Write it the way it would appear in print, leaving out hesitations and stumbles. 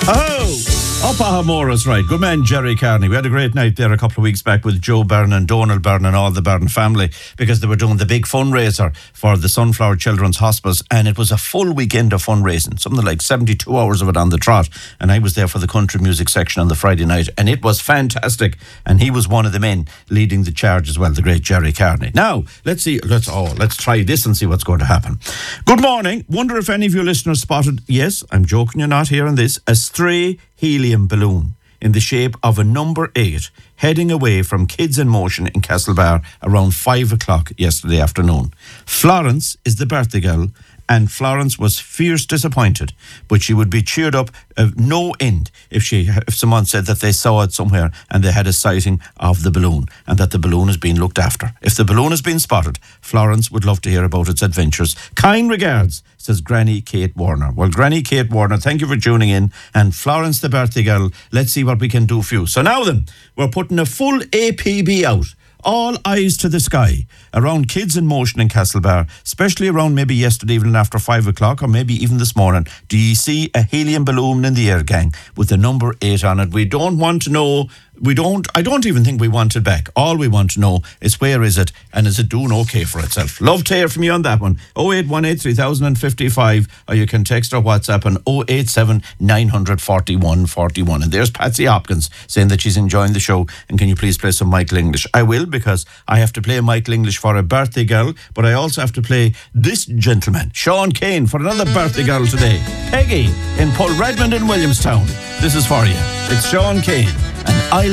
Mora's right. Good man, Jerry Carney. We had a great night there a couple of weeks back with Joe Byrne and Donald Byrne and all the Byrne family because they were doing the big fundraiser for the Sunflower Children's Hospice, and it was a full weekend of fundraising, something like 72 hours of it on the trot, and I was there for the country music section on the Friday night, and it was fantastic, and he was one of the men leading the charge as well, the great Jerry Carney. Now, let's try this and see what's going to happen. Good morning. Wonder if any of you listeners spotted, yes, I'm joking, you're not hearing this, a stray helium balloon in the shape of a number 8 heading away from Kids in Motion in Castlebar around 5 o'clock yesterday afternoon. Florence is the birthday girl, and Florence was fierce disappointed, but she would be cheered up no end if someone said that they saw it somewhere and they had a sighting of the balloon and that the balloon is being looked after. If the balloon has been spotted, Florence would love to hear about its adventures. Kind regards, says Granny Kate Warner. Well, Granny Kate Warner, thank you for tuning in. And Florence, the birthday girl, let's see what we can do for you. So now then, we're putting a full APB out. All eyes to the sky around Kids in Motion in Castlebar, especially around maybe yesterday evening after 5 o'clock or maybe even this morning. Do you see a helium balloon in the air, gang, with the number 8 on it? We don't want to know. I don't even think we want it back. All we want to know is where is it and is it doing okay for itself? Love to hear from you on that one. 0818 3055, or you can text or WhatsApp on 087 941 41. And there's Patsy Hopkins saying that she's enjoying the show and can you please play some Michael English? I will, because I have to play Michael English for a birthday girl, but I also have to play this gentleman, Sean Kane, for another birthday girl today. Peggy in Paul Redmond in Williamstown. This is for you. It's Sean Kane and I